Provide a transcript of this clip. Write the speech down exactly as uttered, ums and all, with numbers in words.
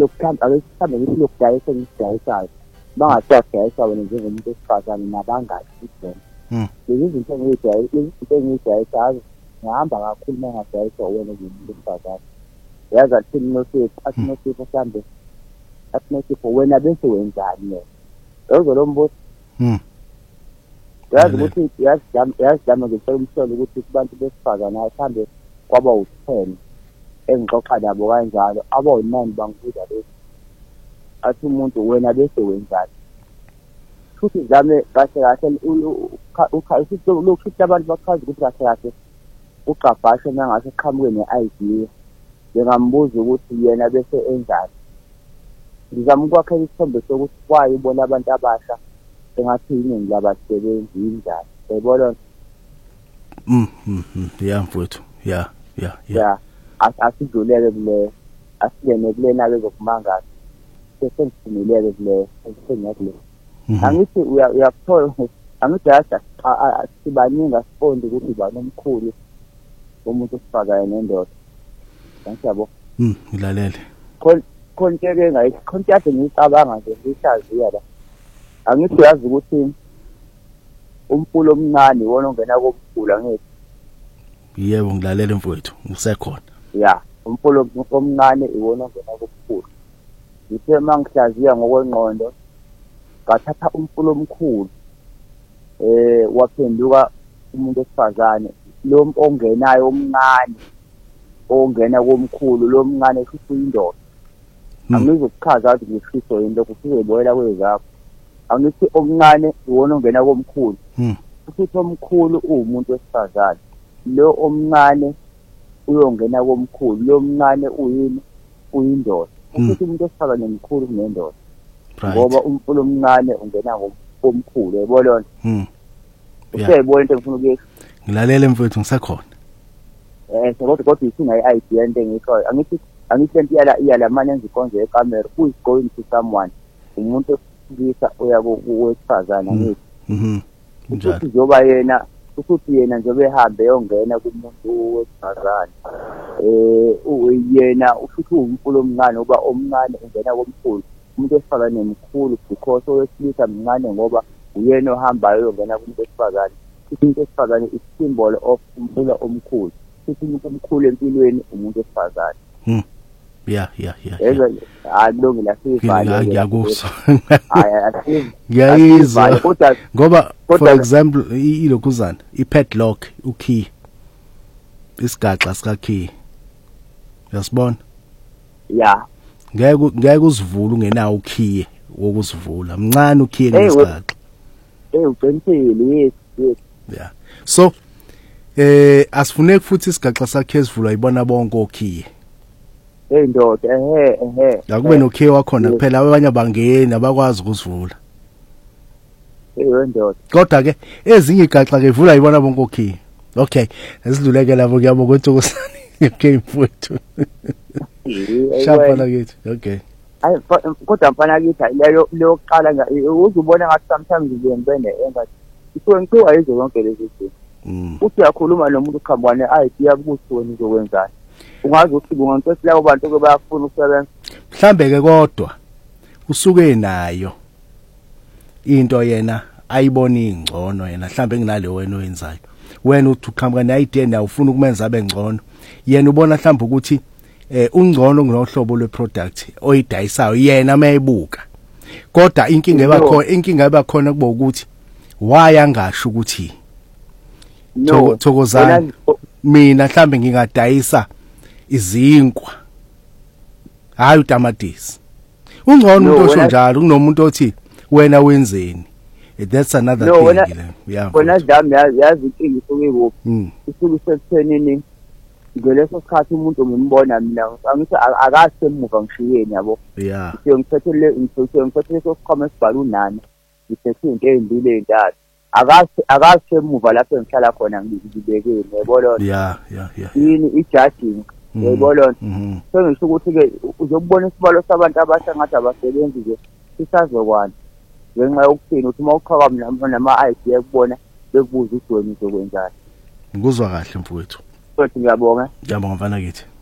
lokuhamba akekhambe ngithi lokudayisa ngidayisayo bangadayisa wena njengomuntu wesifazane nabangani isibona mhm lezi zinto engidayisa lezi zinto engidayisa ngihamba kakhulu mangadayisa wena njengomuntu wesifazane yazi athi nosipho athi nosipho mhlambe athi nosipho wena bese wenzani yebo lo mbuzo mhm yazi ukuthi yazi yazi dama ngicela umhlolo ukuthi kubantu besifazane ahambe kwaba u-ten engixoxa nabo kanjalo aba u-nine bangibuza lokho athi umuntu wena bese wenzani futhi zame kahle kahle ukhayisa lokho abantu bakhazi ukuthi kahle kahle uqabhashe mangase eqhamuke ne-idea ngingambuza ukuthi yena bese enzani ngizama ukwakhela isithombe sokuthi kwayo ubona abantu abasha engathi iningi labasebenzi injani uyabona mhm yeah mfowethu yeah yeah yeah asidluleke kule asingene kulena bezokumangaza sesengithumileke kule sengiyakule angithi uyakuthola angithi yasa sibaningi asiqonde ukuthi banomkhulu umuntu osifakayo nendoda ngiyabo mhm ngilalele konke ngayi contact ngicabanga nje ngihlaziya la angithi yazi ukuthi umfulo omncane wona ongena komkhulu angithi yebo ngilalela mfowethu usekhona ya umfulo omncane iwona ongena komkhulu ngithe mangihlaziya ngokwengqondo ngathatha umfulo omkhulu eh waphenduka umuntu wesifazane lo ongenayo omncane ongena komkhulu lo mncane futhi uyindoda angizokuchaza ukuthi ngifiso into kusizoboyela kwezakho angithi omncane uwona ongena komkhulu futhi omkhulu umuntu wesifazane lo omncane uyongena komkhulu lo mncane uyini uyindoda futhi umuntu wesifazane nemkhulu kunendoda ngoba umfulo omncane ungena komkhulu yabona mhm useyibona into ngifuna ukuyisho ngilalele mfowethu ngisekhona eh kodwa kodwa isina i-idea into engikho angithi angithi lento iyala iyalamane enzikonje ekamera who is going to someone umuntu osikisa uya kuwesifazana ngithi mhm njalo kuzoba yena ukuthi yena njobe ehambe yongena kumuntu wesifazana eh uyena ufuthi umfulo omncane uba omncane ungena komkhulu umuntu wesifazane nemkhulu because owesilisa mncane ngoba uyena ohambayo yongena kumuntu wesifazane umuntu wesifazane is symbol of umfulo omkhulu futhi umuntu omkhulu empilweni umuntu wesifazane mhm yeah yeah yeah yebo alongi la sifana ngiyakuzwa hayi ngiyayizwa ngoba for example ilokuzana ipadlock ukey isigaxa sika key yasibona yeah ngeke ngeke uzivule ungenawo ukey wokuzivula mncane ukey ngesigaxa eh uqinisile yes yes yeah so eh asifuneki futhi isigaxa sakhe esivulwa ibona bonke okey hey ndoda ehe ehe akube nokey wakhona kuphela abanye abangeni abakwazi ukuzivula hey ndoda kodwa ke ezinye igaxa ke ivula ibona bonke okey okay esidluleke lapho kuyabo kweThokozani okay mfowethu shapa la kithi okay ay kodwa mfana kithi leyo lokuqala uzubona ngathi sometimes ngiyembene engathi isuke ngikuwa izo zonke lezi zinto uthi yakhuluma nomuntu uqhambwane idea ukuthi wena uzokwenzani ungazi ukuthi kungamphethe labo bantu ke bayafuna ukusebenza mhlambe ke kodwa usuke nayo into yena ayibona ingcono yena mhlambe nginale wena oyenzayo wena uthi uqhamuka ne-idea nayo ufuna ukumenza abe ngcono yena ubona mhlambe ukuthi eh ungcono nginohlobo lweproduct oyidayisayo yena mayibuka kodwa inkinga ebakhona inkinga ebakhona kuba ukuthi why angasho ukuthi no Thokozani mina mhlambe ngingadayisa izinkwa hayi utamatisi ungcono umuntu osho njalo kunomuntu othi wena wenzeni that's another thing yeah wena dami yazi inkinga isuke kuphi isuke isekuthenini ngeleso sikhathi umuntu ngimbona mina angithi akase emuva ngishiyeni yabo yeah ngiphethe ngiphethe ngiphethe leso sikhoma esibhala unana ngiphethe into ezindile ezintathu akase akase emuva lapho engihlala khona ngibekeni yabona yeah yeah yeah yini ijudging yabona so ngisho ukuthi ke uzokubona isibalo sabantu abasha ngathi abasebenzi nje sisazokwana ngenxa yokuthini uthi mawuqhakamna nama-idea kubona bekubuza ukuthi wena uzokwenzani ngikuzwa kahle mfowethu futhi ngiyabonga ngiyabonga mfana kithi